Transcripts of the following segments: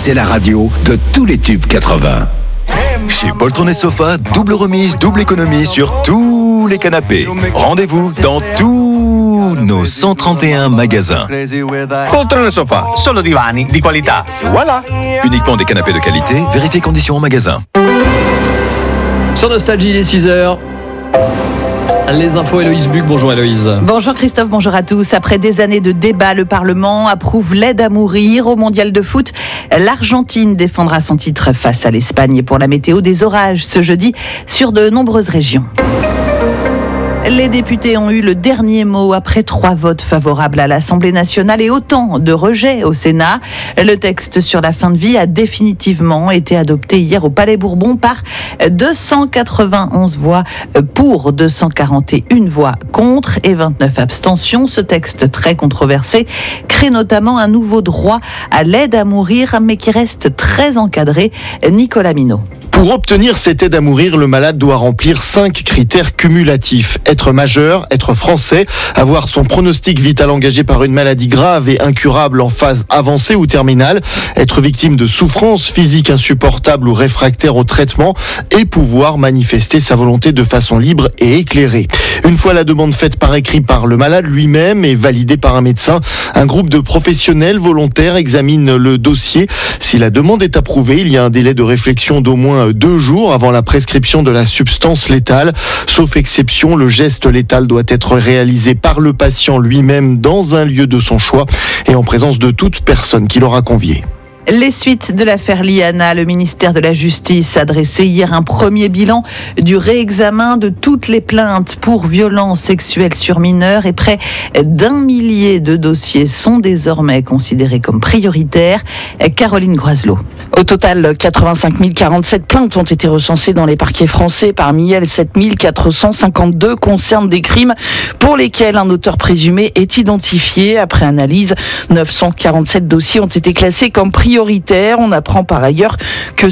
c'est la radio de tous les tubes 80. Chez Poltron & Sofa, double remise, double économie sur tous les canapés. Rendez-vous dans tous nos 131 magasins. Poltron & Sofa, solo divani di qualità. Voilà. Uniquement des canapés de qualité, vérifiez conditions en magasin. Sur Nostalgie, il est 6h. Les infos, Héloïse Buc. Bonjour Héloïse. Bonjour Christophe, bonjour à tous. Après des années de débats, le Parlement approuve l'aide à mourir au mondial de foot. L'Argentine défendra son titre face à l'Espagne. Et pour la météo, des orages ce jeudi sur de nombreuses régions. Les députés ont eu le dernier mot après 3 votes favorables à l'Assemblée nationale et autant de rejets au Sénat. Le texte sur la fin de vie a définitivement été adopté hier au Palais Bourbon par 291 voix pour, 241 voix contre et 29 abstentions. Ce texte très controversé crée notamment un nouveau droit à l'aide à mourir, mais qui reste très encadré. Nicolas Minot. Pour obtenir cette aide à mourir, le malade doit remplir 5 critères cumulatifs. Être majeur, être français, avoir son pronostic vital engagé par une maladie grave et incurable en phase avancée ou terminale, être victime de souffrances physiques insupportables ou réfractaire au traitement et pouvoir manifester sa volonté de façon libre et éclairée. Une fois la demande faite par écrit par le malade lui-même et validée par un médecin, un groupe de professionnels volontaires examine le dossier. Si la demande est approuvée, il y a un délai de réflexion d'au moins 2 jours avant la prescription de la substance létale. Sauf exception, le geste létal doit être réalisé par le patient lui-même dans un lieu de son choix et en présence de toute personne qui l'aura convié. Les suites de l'affaire Liana, le ministère de la Justice a dressé hier un premier bilan du réexamen de toutes les plaintes pour violences sexuelles sur mineurs et près d'1 millier de dossiers sont désormais considérés comme prioritaires. Caroline Groiselot. Au total, 85 047 plaintes ont été recensées dans les parquets français. Parmi elles, 7 452 concernent des crimes pour lesquels un auteur présumé est identifié. Après analyse, 947 dossiers ont été classés comme prioritaires. On apprend par ailleurs que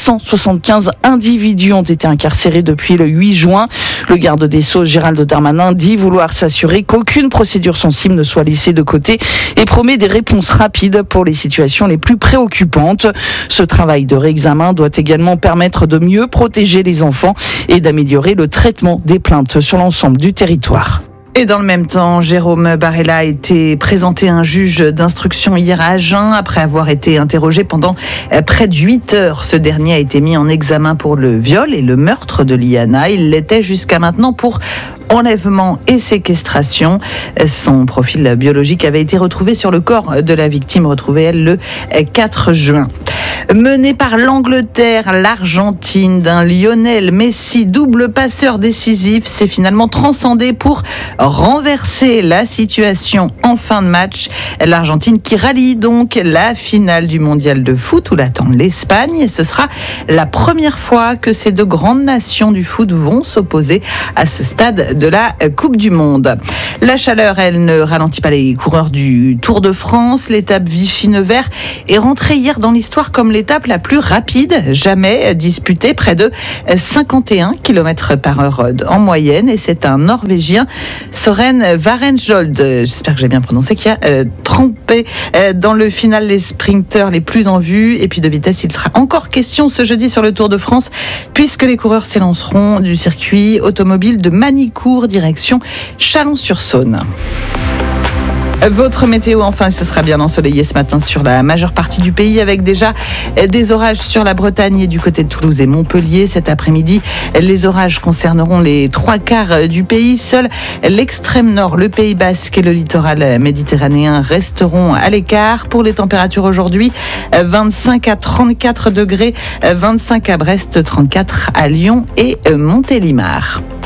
675 individus ont été incarcérés depuis le 8 juin. Le garde des Sceaux, Gérald Darmanin, dit vouloir s'assurer qu'aucune procédure sensible ne soit laissée de côté et promet des réponses rapides pour les situations les plus préoccupantes. Ce travail de réexamen doit également permettre de mieux protéger les enfants et d'améliorer le traitement des plaintes sur l'ensemble du territoire. Et dans le même temps, Jérôme Barella a été présenté à un juge d'instruction hier à Agen après avoir été interrogé pendant près de 8 heures. Ce dernier a été mis en examen pour le viol et le meurtre de Liana. Il l'était jusqu'à maintenant pour enlèvement et séquestration. Son profil biologique avait été retrouvé sur le corps de la victime, retrouvée elle le 4 juin. Menée par l'Angleterre, l'Argentine d'un Lionel Messi, double passeur décisif, s'est finalement transcendée pour renverser la situation en fin de match. L'Argentine qui rallie donc la finale du mondial de foot où l'attend l'Espagne. Et ce sera la première fois que ces 2 grandes nations du foot vont s'opposer à ce stade de la Coupe du Monde. La chaleur, elle ne ralentit pas les coureurs du Tour de France. L'étape Vichy-Nevers est rentrée hier dans l'histoire comme l'étape la plus rapide jamais disputée, près de 51 km par heure en moyenne. Et c'est un Norvégien, Søren Varenskjold, j'espère que j'ai bien prononcé, qui a trempé dans le final les sprinteurs les plus en vue. Et puis de vitesse, il sera encore question ce jeudi sur le Tour de France, puisque les coureurs s'élanceront du circuit automobile de Manicourt, direction Chalon-sur-Saône. Votre météo, enfin, ce sera bien ensoleillé ce matin sur la majeure partie du pays avec déjà des orages sur la Bretagne et du côté de Toulouse et Montpellier. Cet après-midi, les orages concerneront les 3/4 du pays. Seul l'extrême nord, le Pays Basque et le littoral méditerranéen resteront à l'écart. Pour les températures aujourd'hui, 25 à 34 degrés, 25 à Brest, 34 à Lyon et Montélimar.